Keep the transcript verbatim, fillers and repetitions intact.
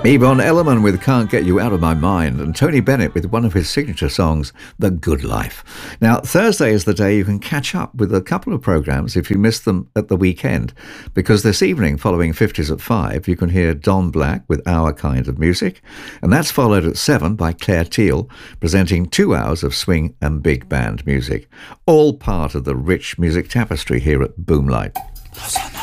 Yvonne Elliman with Can't Get You Out of My Mind, and Tony Bennett with one of his signature songs, The Good Life. Now, Thursday is the day you can catch up with a couple of programmes if you missed them at the weekend, because this evening, following fifties at five, you can hear Don Black with Our Kind of Music, and that's followed at seven by Claire Teal, presenting two hours of swing and big band music, all part of the rich music tapestry here at Boomlight.